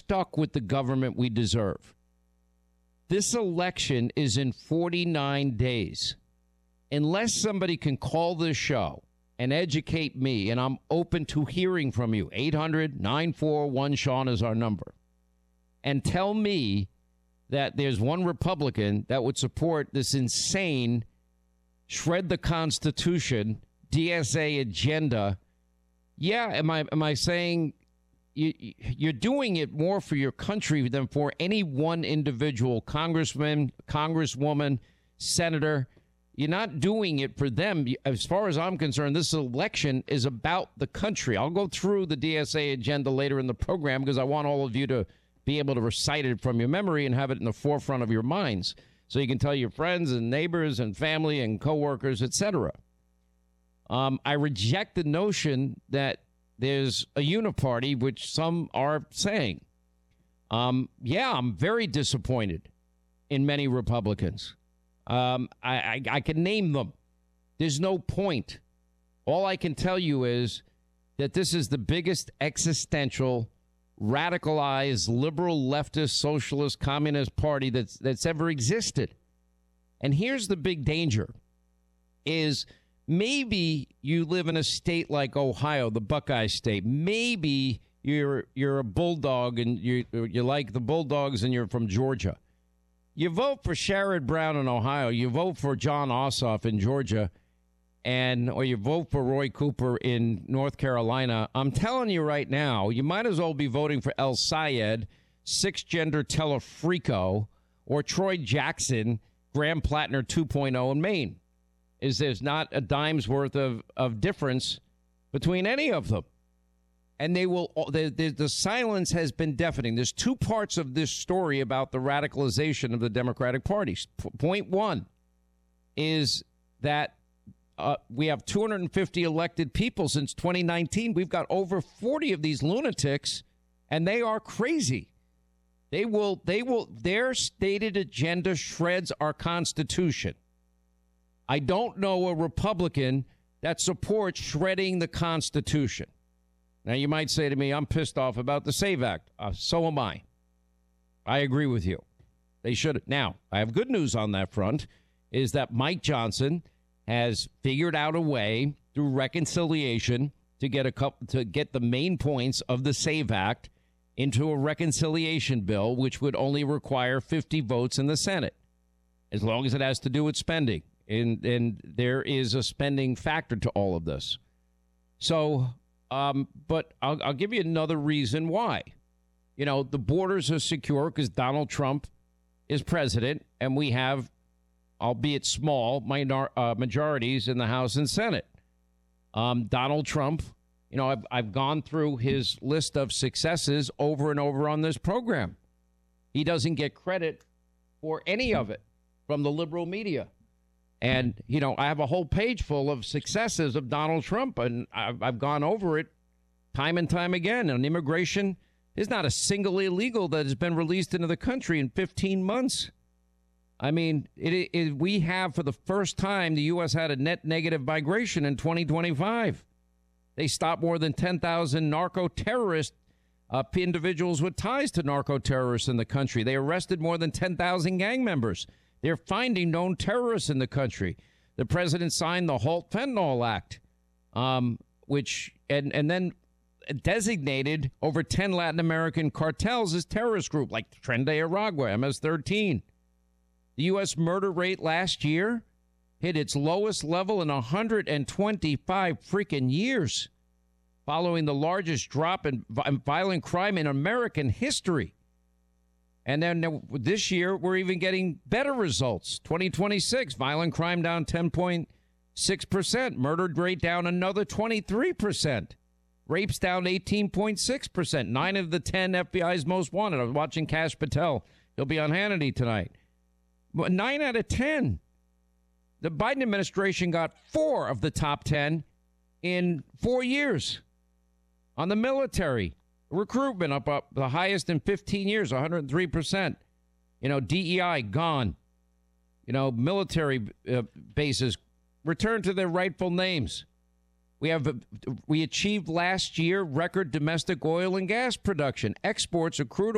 stuck with the government we deserve. This election is in 49 days. Unless somebody can call this show and educate me, and I'm open to hearing from you, 800-941-SEAN is our number, and tell me that there's one Republican that would support this insane shred the Constitution, DSA agenda. Yeah, am I saying you're doing it more for your country than for any one individual congressman, congresswoman, senator? You're not doing it for them. As far as I'm concerned, this election is about the country. I'll go through the DSA agenda later in the program because I want all of you to be able to recite it from your memory and have it in the forefront of your minds so you can tell your friends and neighbors and family and coworkers, etc. I reject the notion that there's a uniparty, which some are saying. Yeah, I'm very disappointed in many Republicans. I can name them. There's no point. All I can tell you is that this is the biggest existential, radicalized, liberal, leftist, socialist, communist party that's ever existed. And here's the big danger is maybe you live in a state like Ohio, the Buckeye State. Maybe you're a Bulldog and you like the Bulldogs and you're from Georgia. You vote for Sherrod Brown in Ohio. You vote for Jon Ossoff in Georgia, or you vote for Roy Cooper in North Carolina. I'm telling you right now, you might as well be voting for El Sayed, six-gender Telefrico, or Troy Jackson, Graham Plattner 2.0 in Maine. There's not a dime's worth of difference between any of them. And the silence has been deafening. There's two parts of this story about the radicalization of the Democratic Party. Point one is that we have 250 elected people since 2019. We've got over 40 of these lunatics, and they are crazy. Their stated agenda shreds our Constitution. I don't know a Republican that supports shredding the Constitution. Now, you might say to me, I'm pissed off about the SAVE Act. So am I. I agree with you. They should. Now, I have good news on that front, is that Mike Johnson has figured out a way through reconciliation to get the main points of the SAVE Act into a reconciliation bill, which would only require 50 votes in the Senate, as long as it has to do with spending. And there is a spending factor to all of this. So... but I'll give you another reason why. You know, the borders are secure because Donald Trump is president, and we have, albeit small, majorities in the House and Senate. Donald Trump, you know, I've gone through his list of successes over and over on this program. He doesn't get credit for any of it from the liberal media. And, you know, I have a whole page full of successes of Donald Trump, and I've gone over it time and time again. On immigration, there's not a single illegal that has been released into the country in 15 months. I mean, we have, for the first time, the U.S. had a net negative migration in 2025. They stopped more than 10,000 narco-terrorist individuals with ties to narco-terrorists in the country. They arrested more than 10,000 gang members. They're finding known terrorists in the country. The president signed the Halt Fentanyl Act, which then designated over 10 Latin American cartels as terrorist group, like Tren de Aragua, MS-13. The U.S. murder rate last year hit its lowest level in 125 freaking years, following the largest drop in violent crime in American history. And then this year, we're even getting better results. 2026, violent crime down 10.6%. Murder rate down another 23%. Rapes down 18.6%. 9 of the 10 FBI's most wanted. I was watching Kash Patel. He'll be on Hannity tonight. 9 out of 10. The Biden administration got 4 of the top 10 in 4 years. On the military, recruitment up the highest in 15 years, 103%. You know, DEI gone. You know, military bases returned to their rightful names. We achieved last year record domestic oil and gas production. Exports of crude